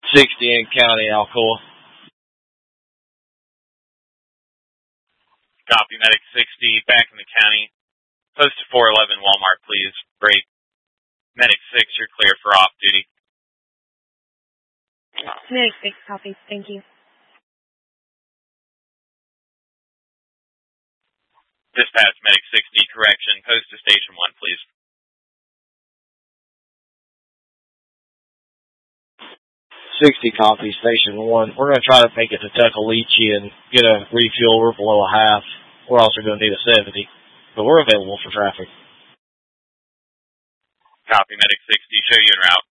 60 in county, Alcoa. Copy, Medic 60, back in the county. Post to 411 Walmart, please. Break. Medic 6, you're clear for off-duty. Medic 6, copy. Thank you. Dispatch, Medic 60, correction. Post to Station 1, please. Copy, Station 1. We're going to try to make it to Tuckaleechee and get a refuel. We're below a half. We're also going to need a 70, but we're available for traffic. Copy, Medic 60, show you en route.